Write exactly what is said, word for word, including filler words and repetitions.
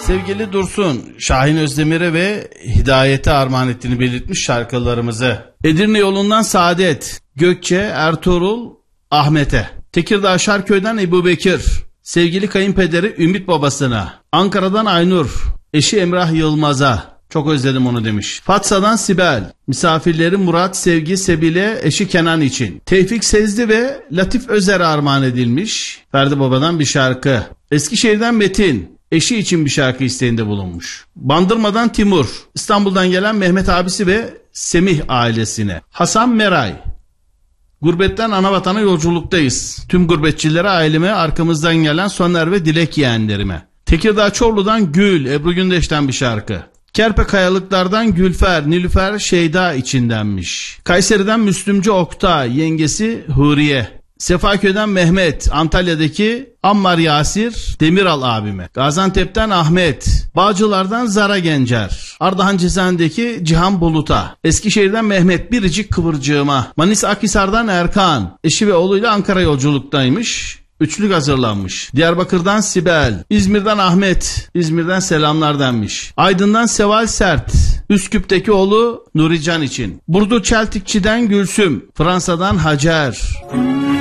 Sevgili Dursun, Şahin Özdemir'e ve Hidayet'e armağan ettiğini belirtmiş şarkılarımızı. Edirne yolundan Saadet, Gökçe, Ertuğrul, Ahmet'e. Tekirdağ Şarköy'den Ebu Bekir, sevgili kayınpederi Ümit babasına. Ankara'dan Aynur, eşi Emrah Yılmaz'a. Çok özledim onu demiş. Fatsa'dan Sibel, misafirleri Murat, Sevgi, Sebile, eşi Kenan için. Tevfik Sezdi ve Latif Özer'e armağan edilmiş. Ferdi Baba'dan bir şarkı. Eskişehir'den Metin, eşi için bir şarkı isteğinde bulunmuş. Bandırma'dan Timur, İstanbul'dan gelen Mehmet abisi ve Semih ailesine. Hasan Meray, gurbetten anavatana yolculuktayız. Tüm gurbetçilere, aileme, arkamızdan gelen Soner ve Dilek yeğenlerime. Tekirdağ Çorlu'dan Gül, Ebru Gündeş'ten bir şarkı. Kerpe Kayalıklardan Gülfer, Nilüfer Şeyda içindenmiş. Kayseri'den Müslümcü Oktay, yengesi Huriye. Sefaköy'den Mehmet, Antalya'daki Ammar Yasir Demiral abime. Gaziantep'ten Ahmet, Bağcılar'dan Zara Gencer, Ardahan Cezane'deki Cihan Bulut'a. Eskişehir'den Mehmet, Biricik Kıvırcığıma. Manisa Akhisar'dan Erkan, eşi ve oğluyla Ankara yolculuktaymış. Üçlük hazırlanmış. Diyarbakır'dan Sibel, İzmir'den Ahmet, İzmir'den selamlar denmiş. Aydın'dan Seval Sert, Üsküp'teki oğlu Nurican için. Burdur Çeltikçi'den Gülsüm, Fransa'dan Hacer.